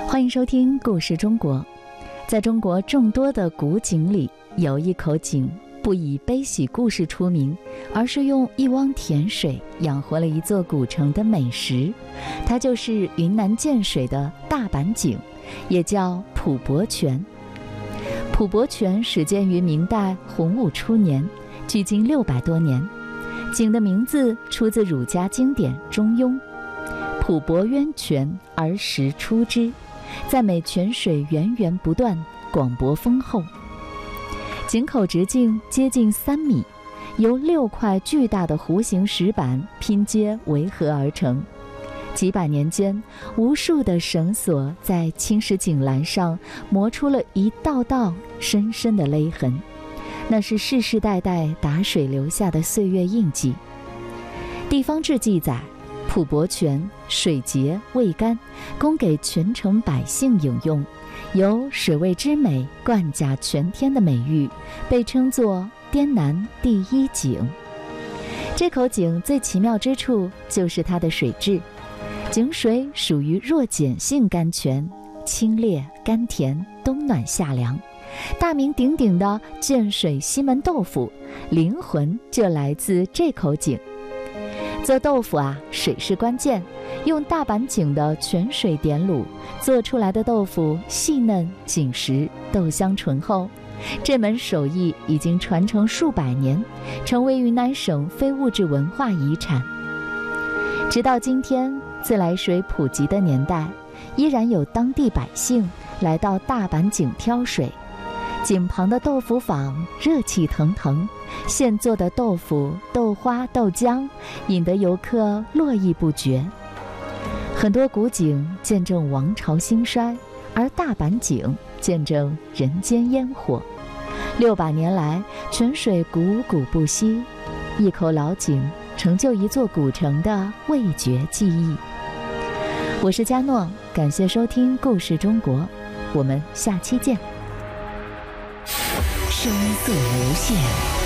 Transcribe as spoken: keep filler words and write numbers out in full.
欢迎收听故事中国。在中国众多的古井里，有一口井不以悲喜故事出名，而是用一汪甜水养活了一座古城的美食。它就是云南建水的大板井，也叫普伯泉。普伯泉始建于明代洪武初年，距今六百多年。井的名字出自儒家经典《中庸》，普伯渊泉而时出之，赞美泉水源源不断，广博丰厚。井口直径接近三米，由六块巨大的弧形石板拼接围合而成。几百年间，无数的绳索在青石井栏上磨出了一道道深深的勒痕，那是世世代代打水留下的岁月印记。地方志记载，普伯泉水洁味甘，供给全城百姓饮用，有水味之美冠甲全天的美誉，被称作滇南第一井。这口井最奇妙之处就是它的水质，井水属于弱碱性甘泉，清冽甘甜，冬暖夏凉。大名鼎鼎的建水西门豆腐，灵魂就来自这口井。做豆腐啊，水是关键，用大板井的泉水点卤做出来的豆腐细嫩紧实，豆香醇厚。这门手艺已经传承数百年，成为云南省非物质文化遗产。直到今天，自来水普及的年代，依然有当地百姓来到大板井挑水。井旁的豆腐坊热气腾腾，现做的豆腐、豆花、豆浆引得游客络绎不绝。很多古井见证王朝兴衰，而大板井见证人间烟火。六百年来，泉水汩汩不息，一口老井成就一座古城的味觉记忆。我是佳诺，感谢收听故事中国，我们下期见。 声色无限，